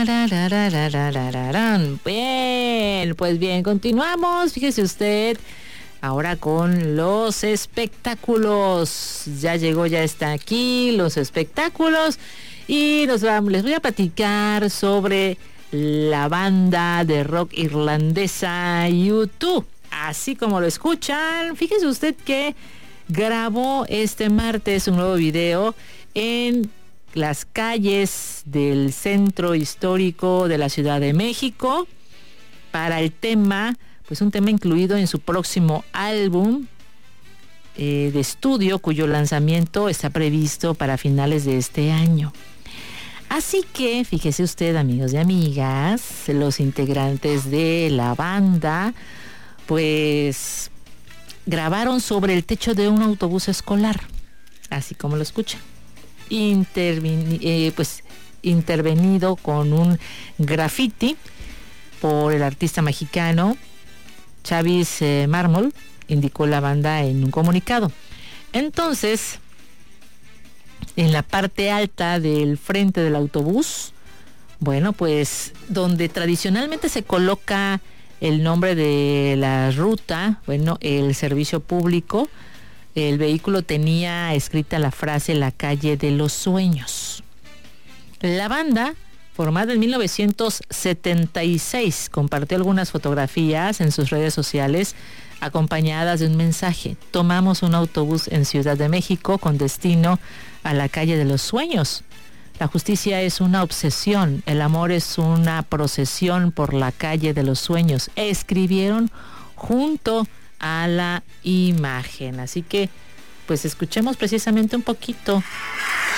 Bien, pues bien, continuamos. Fíjese usted, ahora con los espectáculos. Ya llegó, ya está aquí los espectáculos. Y les voy a platicar sobre la banda de rock irlandesa U2. Así como lo escuchan, fíjese usted que grabó este martes un nuevo video en las calles del centro histórico de la Ciudad de México para el tema, pues un tema incluido en su próximo álbum de estudio, cuyo lanzamiento está previsto para finales de este año. Así que, fíjese usted, amigos y amigas, los integrantes de la banda, pues grabaron sobre el techo de un autobús escolar, así como lo escuchan. Intervenido con un graffiti por el artista mexicano Chavis Mármol, indicó la banda en un comunicado. Entonces, en la parte alta del frente del autobús, bueno, pues donde tradicionalmente se coloca el nombre de la ruta, bueno, el servicio público, el vehículo tenía escrita la frase "La calle de los sueños". La banda, formada en 1976, compartió algunas fotografías en sus redes sociales acompañadas de un mensaje: "Tomamos un autobús en Ciudad de México con destino a la calle de los sueños. La justicia es una obsesión, el amor es una procesión por la calle de los sueños", escribieron junto a la imagen. Así que, pues escuchemos precisamente un poquito